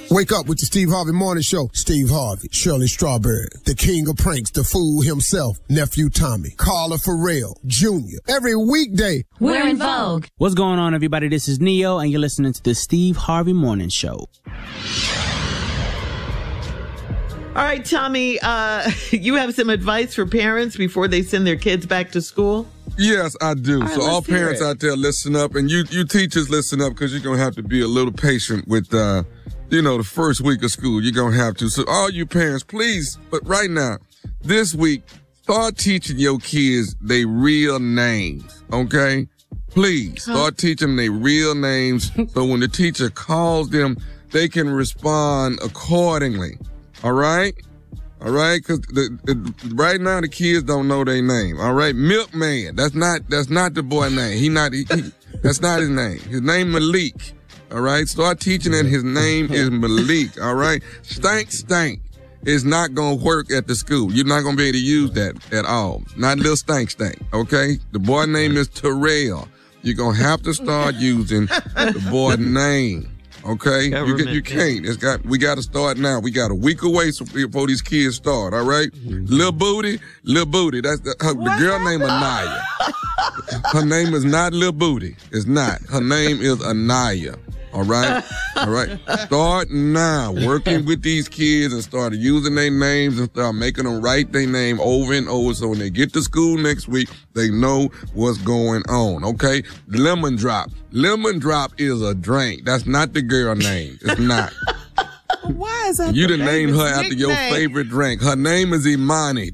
Wake up with the Steve Harvey Morning Show. Steve Harvey, Shirley Strawberry, the king of pranks, the fool himself, Nephew Tommy, Carla Farrell, Jr. Every weekday. We're in vogue. What's going on, everybody? This is Neo, and you're listening to the Steve Harvey Morning Show. All right, Tommy, you have some advice for parents before they send their kids back to school? Yes, I do. All right, so all parents out there, listen up. And you teachers, listen up, because you're going to have to be a little patient with, the first week of school. You're going to have to. So all you parents, please, but right now, this week, start teaching your kids their real names, okay? Please, start teaching them their real names so when the teacher calls them, they can respond accordingly. All right? All right? Because right now the kids don't know their name. All right? Milkman. That's not the boy name. That's not his name. His name Malik. All right? Start teaching that his name is Malik. All right? Stank is not going to work at the school. You're not going to be able to use that at all. Not little stank. Okay? The boy name is Terrell. You're going to have to start using the boy name. Okay, you can't. We got to start now. We got a week away before these kids start. All right, Lil Booty. That's the girl named Anaya. Her name is not Lil Booty. It's not. Her name is Anaya. All right. Start now working with these kids and start using their names and start making them write their name over and over so when they get to school next week, they know what's going on. Okay? Lemon Drop. Lemon Drop is a drink. That's not the girl name. It's not. Why is that? You done named her after your favorite drink. Her name is Imani.